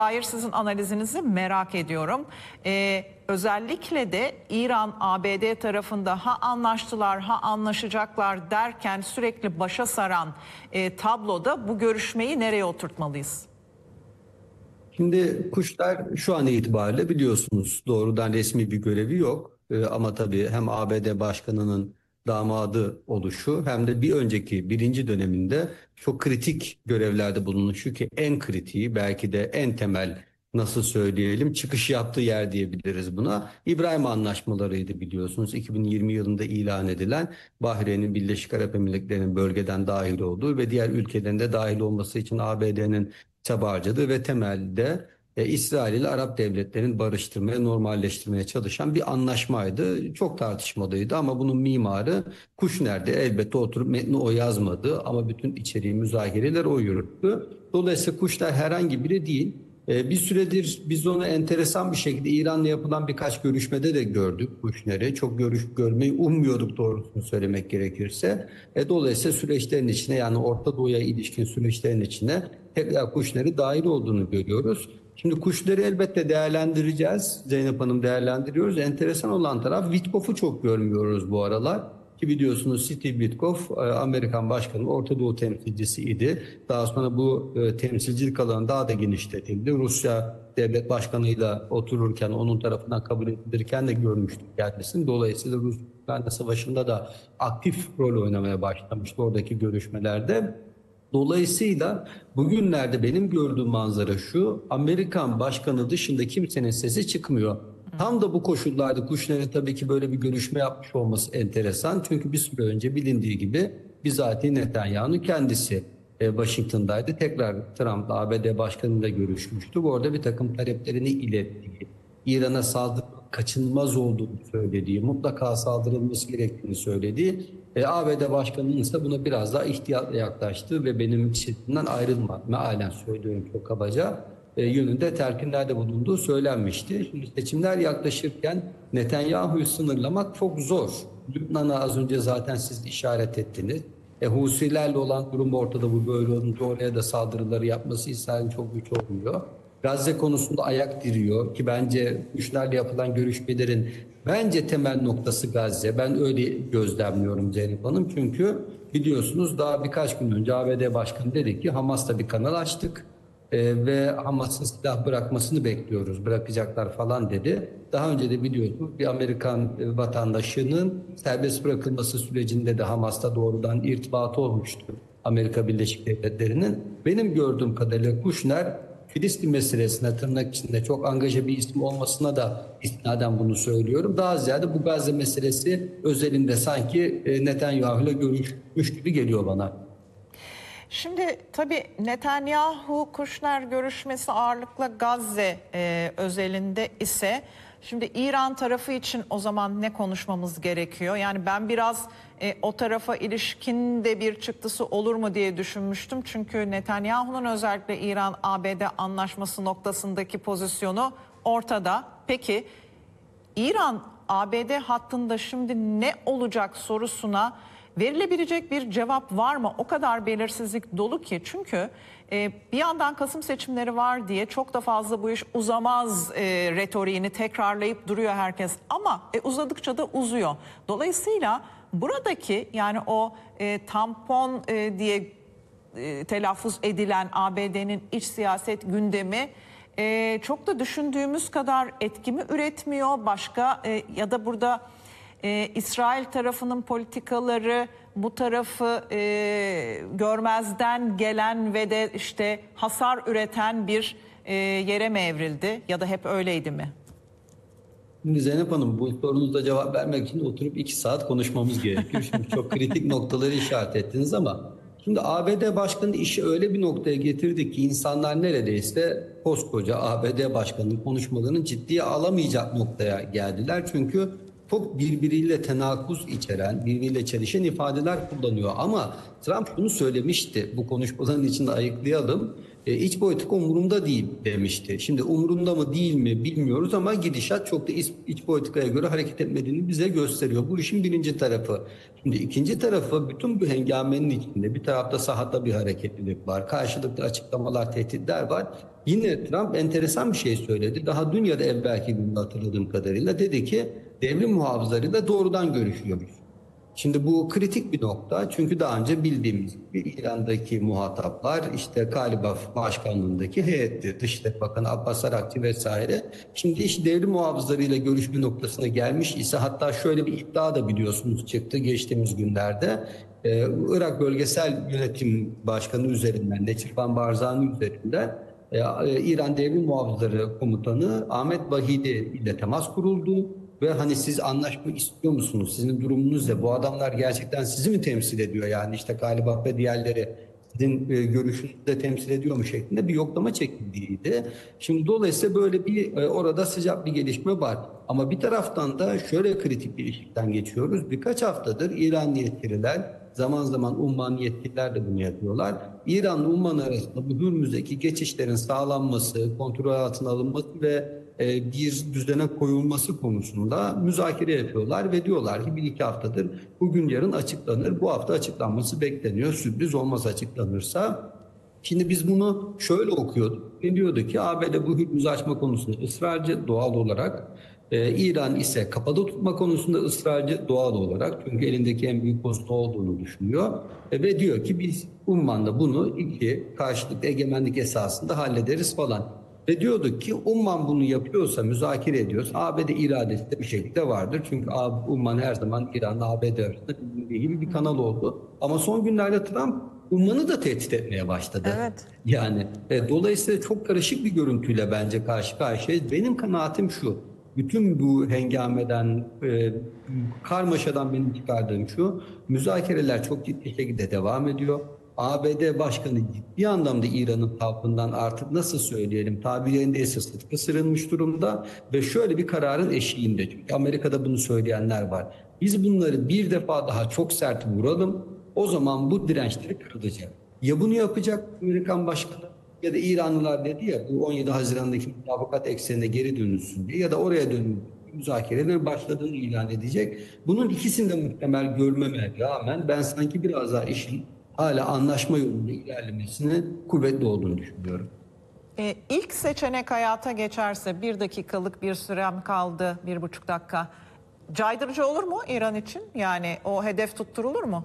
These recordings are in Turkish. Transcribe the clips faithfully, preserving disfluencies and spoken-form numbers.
Hayır, sizin analizinizi merak ediyorum. Ee, özellikle de İran, A B D tarafında ha anlaştılar ha anlaşacaklar derken sürekli başa saran e, tabloda bu görüşmeyi nereye oturtmalıyız? Şimdi Kuşlar şu an itibariyle biliyorsunuz doğrudan resmi bir görevi yok. Ee, ama tabii hem A B D Başkanı'nın damadı oluşu hem de bir önceki birinci döneminde çok kritik görevlerde bulunuşu ki en kritiği belki de en temel nasıl söyleyelim çıkış yaptığı yer diyebiliriz buna. İbrahim Anlaşmaları'ydı biliyorsunuz iki bin yirmi yılında ilan edilen Bahreyn'in Birleşik Arap Emirlikleri'nin bölgeden dahil olduğu ve diğer ülkelerin de dahil olması için A B D'nin çaba harcadığı ve temelde e, İsrail ile Arap devletlerini barıştırmaya, normalleştirmeye çalışan bir anlaşmaydı. Çok tartışmalıydı ama bunun mimarı Kuşner'de. Elbette oturup metni o yazmadı ama bütün içeriği, müzakereler o yürüttü. Dolayısıyla Kuşner herhangi biri değil. E, bir süredir biz onu enteresan bir şekilde İran'la yapılan birkaç görüşmede de gördük Kuşner'i. Çok görüş görmeyi ummuyorduk doğrusunu söylemek gerekirse. E, dolayısıyla süreçlerin içine yani Orta Doğu'ya ilişkin süreçlerin içine tekrar Kuşner'i dahil olduğunu görüyoruz. Şimdi Kuşner'i elbette değerlendireceğiz. Zeynep Hanım değerlendiriyoruz. Enteresan olan taraf Witkoff'u çok görmüyoruz bu aralar. Ki biliyorsunuz Steve Witkoff Amerikan Başkanı Orta Doğu temsilcisi idi. Daha sonra bu temsilcilik alanı daha da genişletildi. Rusya devlet başkanıyla otururken onun tarafından kabul edilirken de görmüştük kendisini. Dolayısıyla Rusya Savaşı'nda da aktif rol oynamaya başlamıştı oradaki görüşmelerde. Dolayısıyla bugünlerde benim gördüğüm manzara şu, Amerikan başkanı dışında kimsenin sesi çıkmıyor. Tam da bu koşullarda Kuşner'in tabii ki böyle bir görüşme yapmış olması enteresan. Çünkü bir süre önce bilindiği gibi bizatihi Netanyahu'nun kendisi Washington'daydı. Tekrar Trump'la A B D başkanıyla görüşmüştü. Orada bir takım taleplerini ilettiği, İran'a saldırı kaçınılmaz olduğunu söylediği, mutlaka saldırılması gerektiğini söylediği, e, A B D Başkanı'nın ise buna biraz daha ihtiyatla yaklaştığı ve benim şiddetimden ayrılma, mealen söylüyorum çok kabaca, e, yönünde telkinlerde bulunduğu söylenmişti. Şimdi seçimler yaklaşırken Netanyahu'yu sınırlamak çok zor. Lübnan'a az önce zaten siz işaret ettiniz. E, Husilerle olan durum ortada, bu böyle olunca oraya da saldırıları yapması İsrail'in çok güç olmuyor. Gazze konusunda ayak diriyor ki bence güçlerle yapılan görüşmelerin bence temel noktası Gazze. Ben öyle gözlemliyorum Zeynep Hanım. Çünkü biliyorsunuz daha birkaç gün önce A B D Başkanı dedi ki Hamas'ta bir kanal açtık e, ve Hamas'ın silah bırakmasını bekliyoruz. Bırakacaklar falan dedi. Daha önce de biliyorsunuz bir Amerikan vatandaşının serbest bırakılması sürecinde de Hamas'ta doğrudan irtibatı olmuştu. Amerika Birleşik Devletleri'nin. Benim gördüğüm kadarıyla Kuşner Filistin meselesine tırnak içinde çok angaja bir isim olmasına da istinaden bunu söylüyorum. Daha ziyade bu Gazze meselesi özelinde sanki Netanyahu ile görüşmüş gibi geliyor bana. Şimdi tabii Netanyahu-Kuşner görüşmesi ağırlıkla Gazze e, özelinde ise şimdi İran tarafı için o zaman ne konuşmamız gerekiyor? Yani ben biraz e, o tarafa ilişkin de bir çıktısı olur mu diye düşünmüştüm. Çünkü Netanyahu'nun özellikle İran-A B D anlaşması noktasındaki pozisyonu ortada. Peki İran-A B D hattında şimdi ne olacak sorusuna verilebilecek bir cevap var mı? O kadar belirsizlik dolu ki çünkü e, bir yandan Kasım seçimleri var diye çok da fazla bu iş uzamaz e, retoriğini tekrarlayıp duruyor herkes. Ama e, uzadıkça da uzuyor. Dolayısıyla buradaki yani o e, tampon e, diye e, telaffuz edilen A B D'nin iç siyaset gündemi e, çok da düşündüğümüz kadar etki mi üretmiyor? Başka e, ya da burada Ee, İsrail tarafının politikaları bu tarafı e, görmezden gelen ve de işte hasar üreten bir e, yere mi evrildi ya da hep öyleydi mi? Şimdi Zeynep Hanım bu sorunuza cevap vermek için oturup iki saat konuşmamız gerekiyor. Şimdi çok kritik noktaları işaret ettiniz ama şimdi A B D Başkanı işi öyle bir noktaya getirdi ki insanlar neredeyse koskoca A B D Başkanı'nın konuşmalarını ciddiye alamayacak noktaya geldiler. Çünkü çok birbiriyle tenakuz içeren, birbiriyle çelişen ifadeler kullanıyor. Ama Trump bunu söylemişti. Bu konuşmaların içinde ayıklayalım. E, iç politika umurumda değil demişti. Şimdi umurunda mı değil mi bilmiyoruz ama gidişat çok da iç, iç politikaya göre hareket etmediğini bize gösteriyor. Bu işin birinci tarafı. Şimdi ikinci tarafı, bütün bu hengamenin içinde bir tarafta sahada bir hareketlilik var. Karşılıklı açıklamalar, tehditler var. Yine Trump enteresan bir şey söyledi. Daha dün ya da evvelki günde hatırladığım kadarıyla dedi ki devrim muhafızlarıyla doğrudan görüşüyoruz. Şimdi bu kritik bir nokta, çünkü daha önce bildiğimiz gibi İran'daki muhataplar işte galiba başkanlığındaki heyetti. Dışişleri Bakanı Abbas Araghchi vesaire. Şimdi iş devrim muhafızlarıyla görüşme noktasına gelmiş ise, hatta şöyle bir iddia da biliyorsunuz çıktı geçtiğimiz günlerde. Ee, Irak Bölgesel Yönetim Başkanı üzerinden, Neçirvan Barzani üzerinden e, e, İran Devrim Muhafızları Komutanı Ahmet Vahidi ile temas kuruldu. Ve hani siz anlaşma istiyor musunuz? Sizin durumunuz ne? Bu adamlar gerçekten sizi mi temsil ediyor? Yani işte galiba ve diğerleri sizin e, görüşünüzü de temsil ediyor mu şeklinde bir yoklama çekildiydi. Şimdi dolayısıyla böyle bir e, orada sıcak bir gelişme var. Ama bir taraftan da şöyle kritik bir ilişkiden geçiyoruz. Birkaç haftadır İran yetkililer, zaman zaman Umman yetkililer de bunu yapıyorlar. İran'la Umman arasında bu Hürmüz'deki geçişlerin sağlanması, kontrol altına alınması ve bir düzene koyulması konusunda müzakere yapıyorlar ve diyorlar ki bir iki haftadır, bugün yarın açıklanır. Bu hafta açıklanması bekleniyor. Sürpriz olmaz açıklanırsa. Şimdi biz bunu şöyle okuyorduk. Ne diyordu ki A B D bu Hürmüz'ü açma konusunda ısrarcı doğal olarak. Ee, İran ise kapalı tutma konusunda ısrarcı doğal olarak. Çünkü elindeki en büyük postu olduğunu düşünüyor. E, ve diyor ki biz Umman'da bunu iki karşılıklı egemenlik esasında hallederiz falan. Ve diyorduk ki Umman bunu yapıyorsa, müzakere ediyorsa A B D iradesi de bir şekilde vardır. Çünkü Umman her zaman İran'la A B D arasında gibi bir kanal oldu. Ama son günlerde Trump Umman'ı da tehdit etmeye başladı. Evet. Yani e, dolayısıyla çok karışık bir görüntüyle bence karşı karşıyayız. Benim kanaatim şu: bütün bu hengameden, e, karmaşadan benim çıkardığım şu: müzakereler çok ciddi şekilde devam ediyor. A B D Başkanı ciddi anlamda İran'ın tavrından, artık nasıl söyleyelim, tabirlerinde ise sıtkı sırılmış durumda ve şöyle bir kararın eşiğinde. Çünkü Amerika'da bunu söyleyenler var. Biz bunları bir defa daha çok sert vuralım, o zaman bu dirençleri kırılacak. Ya bunu yapacak Amerikan Başkanı, ya da İranlılar dedi ya bu on yedi Haziran'daki mutabakat eksenine geri dönülsün diye, ya da oraya dönüp müzakereler başladığını ilan edecek. Bunun ikisini de muhtemel görmeme rağmen ben sanki biraz daha işin hala anlaşma yolunda ilerlemesinin kuvvetli olduğunu düşünüyorum. Ee, ilk seçenek hayata geçerse, bir dakikalık bir sürem kaldı, bir buçuk dakika. Caydırıcı olur mu İran için? Yani o hedef tutturulur mu?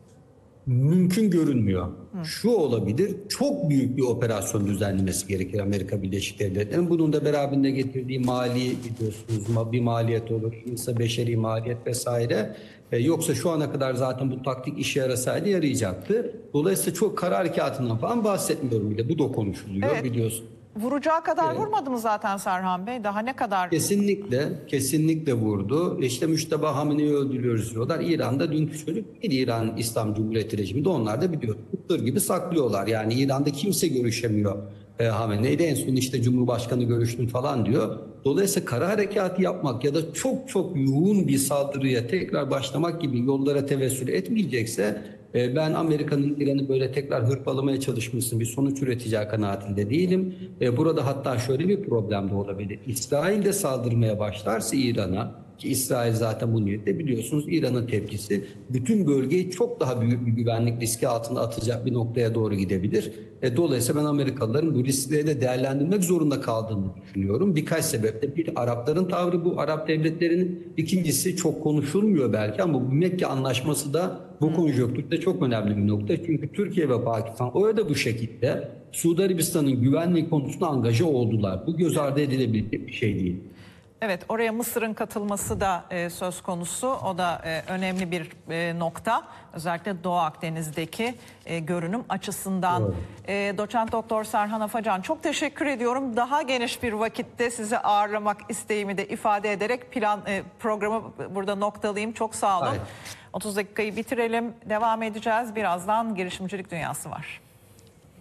Mümkün görünmüyor. Hı. Şu olabilir, çok büyük bir operasyon düzenlemesi gerekir Amerika Birleşik Devletleri'nin. Bunun da beraberinde getirdiği mali, biliyorsunuz, bir maliyet olur, insan beşeri maliyet vesaire. Ee, yoksa şu ana kadar zaten bu taktik işe yarasaydı yarayacaktı. Dolayısıyla çok kara harekatından falan bahsetmiyorum bile. Bu da konuşuluyor, evet, biliyorsun. Vuracağı kadar Evet. Vurmadı mı zaten Serhan Bey? Daha ne kadar? Kesinlikle, kesinlikle vurdu. İşte Müşteba Hamine'yi öldürüyoruz diyorlar. İran'da dünkü çocuk bir İran İslam Cumhuriyeti rejimi de onlar da biliyor. Kıtır gibi saklıyorlar. Yani İran'da kimse görüşemiyor e, Hamine'yle. En son işte Cumhurbaşkanı görüştüm falan diyor. Dolayısıyla kara harekatı yapmak ya da çok çok yoğun bir saldırıya tekrar başlamak gibi yollara tevessül etmeyecekse, ben Amerika'nın İran'ı böyle tekrar hırpalamaya çalışmasının bir sonuç üreteceği kanaatinde değilim. Burada hatta şöyle bir problem de olabilir. İsrail de saldırmaya başlarsa İran'a, ki İsrail zaten bu niyette, biliyorsunuz İran'ın tepkisi bütün bölgeyi çok daha büyük bir güvenlik riski altına atacak bir noktaya doğru gidebilir. Dolayısıyla ben Amerikalıların bu riskleri de değerlendirmek zorunda kaldığını düşünüyorum. Birkaç sebeple: bir, Arapların tavrı bu, Arap devletlerinin; ikincisi, çok konuşulmuyor belki ama bu Mekke Anlaşması da bu konjonktürde çok önemli bir nokta. Çünkü Türkiye ve Pakistan orada bu şekilde Suudi Arabistan'ın güvenliği konusunda angaja oldular. Bu göz ardı edilebilecek bir şey değil. Evet, oraya Mısır'ın katılması da e, söz konusu. O da e, önemli bir e, nokta. Özellikle Doğu Akdeniz'deki e, görünüm açısından. E, Doçent Doktor Serhan Afacan, çok teşekkür ediyorum. Daha geniş bir vakitte sizi ağırlamak isteğimi de ifade ederek plan e, programı burada noktalayayım. Çok sağ olun. Hayır. otuz dakikayı bitirelim. Devam edeceğiz. Birazdan girişimcilik dünyası var.